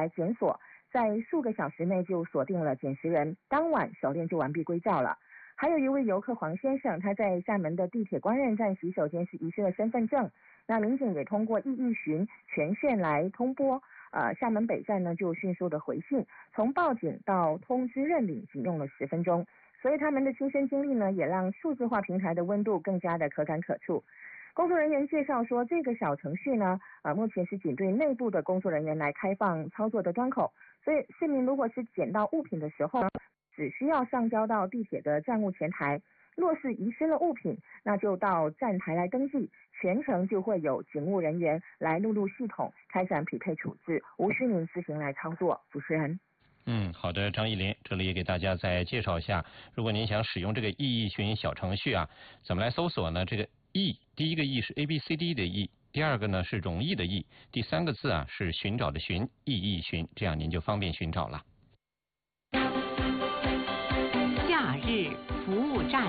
来检索，在数个小时内就锁定了捡拾人，当晚手链就完毕归赵了。还有一位游客黄先生，他在厦门的地铁官人站洗手间是遗失了身份证，那民警也通过异议询全线来通拨，厦门北站呢就迅速的回信，从报警到通知认领仅用了10分钟，所以他们的亲身经历呢也让数字化平台的温度更加的可感可触。工作人员介绍说，这个小程序呢，目前是仅对内部的工作人员来开放操作的端口，所以市民如果是捡到物品的时候，只需要上交到地铁的站务前台，若是遗失了物品，那就到站台来登记，全程就会有警务人员来录入系统，开展匹配处置，无需您自行来操作。主持人。 好的，张艺林，这里也给大家再介绍一下，如果您想使用这个异议询小程序啊，怎么来搜索呢？这个异，第一个异是 ABCD 的异，第二个呢是容易的易，第三个字啊是寻找的寻，异议询，这样您就方便寻找了。 假日服务站。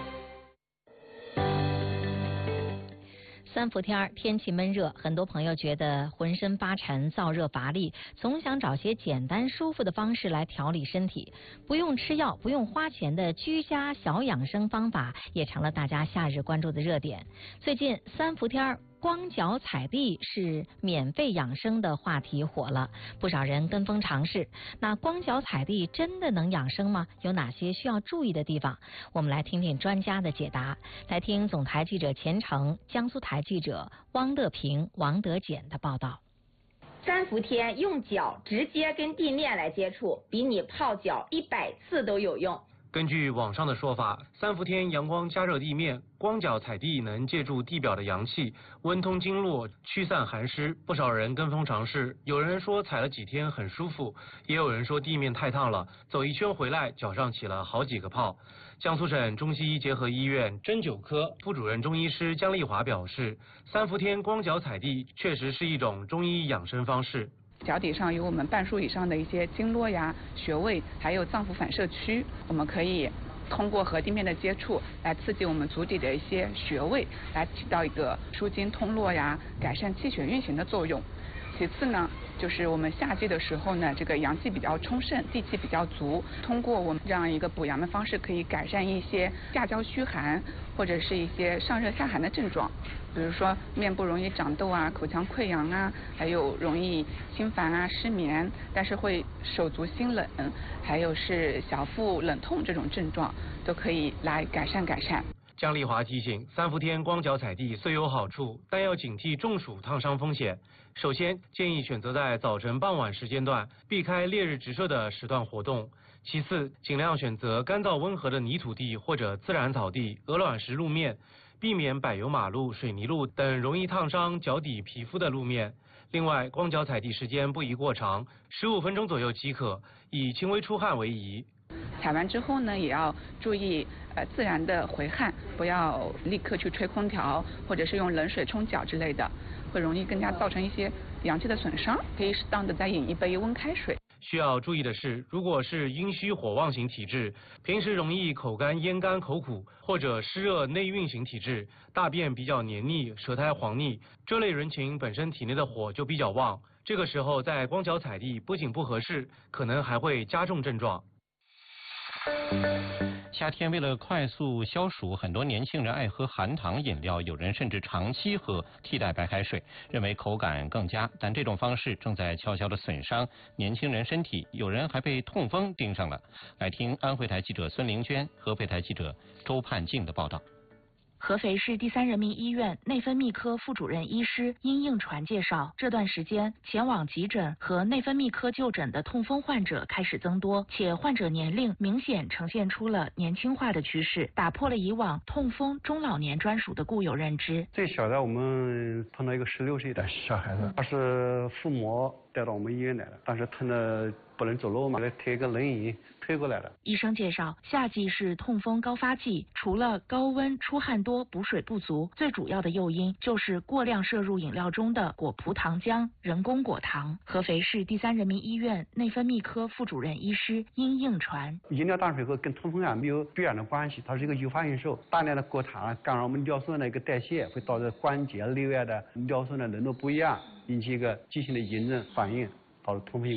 三伏天天气闷热，很多朋友觉得浑身发沉、燥热乏力，总想找些简单舒服的方式来调理身体。不用吃药、不用花钱的居家小养生方法也成了大家夏日关注的热点。最近三伏天光脚踩地是免费养生的话题火了，不少人跟风尝试。那光脚踩地真的能养生吗？有哪些需要注意的地方？我们来听听专家的解答。来听总台记者钱成、江苏台记者汪乐平、王德简的报道。 三伏天用脚直接跟地面来接触，比你泡脚100次都有用。 根据网上的说法，三伏天阳光加热地面，光脚踩地能借助地表的阳气，温通经络，驱散寒湿。不少人跟风尝试，有人说踩了几天很舒服，也有人说地面太烫了，走一圈回来脚上起了好几个泡。江苏省中西医结合医院针灸科副主任中医师姜丽华表示，三伏天光脚踩地确实是一种中医养生方式。 脚底上有我们半数以上的一些经络呀、穴位，还有脏腑反射区，我们可以通过和地面的接触来刺激我们足底的一些穴位，来起到一个舒筋通络呀、改善气血运行的作用。其次呢，就是我们夏季的时候呢，这个阳气比较充盛，地气比较足，通过我们这样一个补阳的方式，可以改善一些下焦虚寒或者是一些上热下寒的症状，比如说面部容易长痘啊、口腔溃疡啊，还有容易心烦啊、失眠，但是会手足心冷，还有是小腹冷痛这种症状，都可以来改善。 姜丽华提醒，三伏天光脚踩地虽有好处，但要警惕中暑烫伤风险。首先，建议选择在早晨傍晚时间段，避开烈日直射的时段活动。其次，尽量选择干燥温和的泥土地或者自然草地、鹅卵石路面，避免柏油马路、水泥路等容易烫伤脚底皮肤的路面。另外，光脚踩地时间不宜过长，15分钟左右即可，以轻微出汗为宜。 踩完之后呢，也要注意自然的回汗，不要立刻去吹空调或者是用冷水冲脚之类的，会容易更加造成一些阳气的损伤。可以适当的再饮一杯温开水。 需要注意的是，如果是阴虚火旺型体质，平时容易口干咽干口苦，或者湿热内蕴型体质，大便比较黏腻、舌苔黄腻，这类人群本身体内的火就比较旺，这个时候在光脚踩地不仅不合适，可能还会加重症状。 夏天为了快速消暑，很多年轻人爱喝含糖饮料，有人甚至长期喝替代白开水，认为口感更佳，但这种方式正在悄悄地损伤年轻人身体，有人还被痛风盯上了。来听安徽台记者孙玲娟、合肥台记者周盼静的报道。 合肥市第三人民医院内分泌科副主任医师殷应传介绍，这段时间前往急诊和内分泌科就诊的痛风患者开始增多，且患者年龄明显呈现出了年轻化的趋势，打破了以往痛风中老年专属的固有认知。 最小的我们碰到一个16岁的小孩子，他是父母带到我们医院来的，当时疼的不能走路嘛，推个轮椅推过来的。 医生介绍，夏季是痛风高发季，除了高温、出汗多、补水不足，最主要的诱因就是过量摄入饮料中的果葡糖浆、人工果糖。合肥市第三人民医院内分泌科副主任医师殷应传： 饮料淡水喝跟痛风没有必然的关系，它是一个诱发因素。大量的果糖干扰我们尿酸的一个代谢，会导致关节、内外的尿酸的浓度不一样，引起一个急性的炎症反应，导致痛风。